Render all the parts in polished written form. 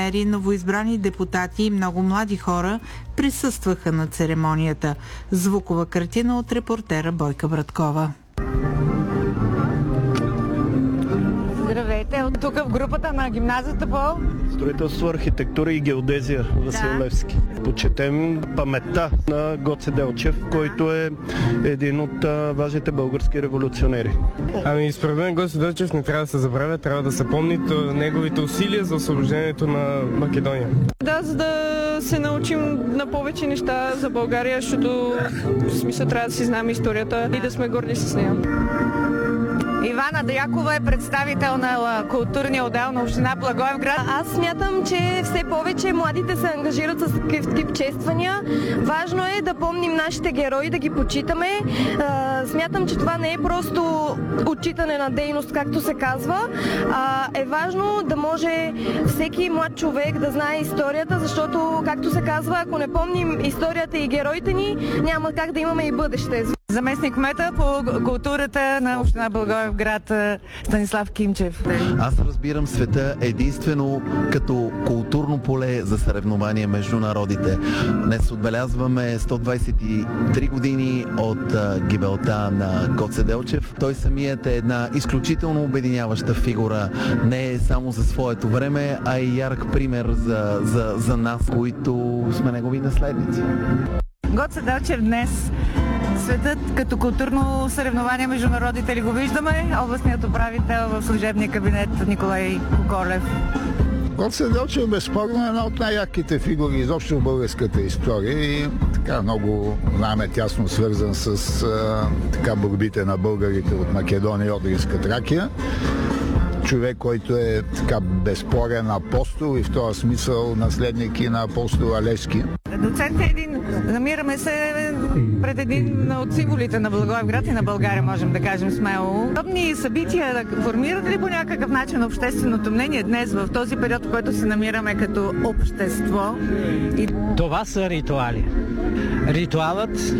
Новоизбрани депутати и много млади хора присъстваха на церемонията. Звукова картина от репортера Бойка Браткова. Здравейте, тук в групата на гимназията по строителство, архитектура и геодезия, Васил Левски. Почетем паметта на Гоце Делчев, който е един от важните български революционери. Според мен Гоце Делчев не трябва да се забравя, трябва да се помни неговите усилия за освобождението на Македония. Да, за да се научим на повече неща за България, защото в смисъл трябва да си знаем историята и да сме горди с нея. Ивана Дякова е представител на културния отдел на община Благоевград. Аз смятам, че все повече младите се ангажират с такъв тип чествания. Важно е да помним нашите герои, да ги почитаме. Смятам, че това не е просто отчитане на дейност, както се казва. Е важно да може всеки млад човек да знае историята, защото, както се казва, ако не помним историята и героите ни, няма как да имаме и бъдеще. Заместник кмета по културата на община Благоевград Станислав Кимчев. Аз разбирам света единствено като културно поле за съревнование между народите. Днес отбелязваме 123 години от гибелта на Гоце Делчев. Той самият е една изключително обединяваща фигура, не само за своето време, а и ярък пример за нас, които сме негови наследници. Гоце Делчев днес светът като културно съревнование между народите ли го виждаме? Областният управител в служебния кабинет Николай Коколев. Гоце Делчев безспорно е една от най-ярките фигури изобщо в българската история и така много знаем тясно свързан с борбите на българите от Македония и Одринска Тракия. Човек, който е така безспорен апостол и в този смисъл наследник и на апостола Левски. Доцент Един, намираме се пред един от символите на Благоевград и на България, можем да кажем смело. Подобни събития формират ли по някакъв начин общественото мнение днес, в този период, в който се намираме като общество? Това са ритуали. Ритуалът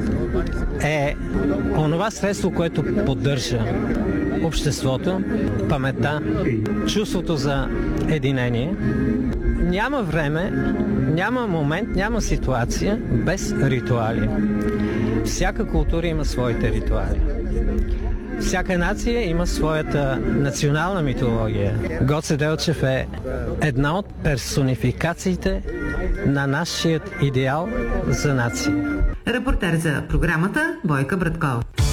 е онова средство, което поддържа обществото, паметта, чувството за единение. Няма време, няма момент, няма ситуация без ритуали. Всяка култура има своите ритуали. Всяка нация има своята национална митология. Гоце Делчев е една от персонификациите на нашия идеал за нация. Репортер за програмата Бойка Браткова.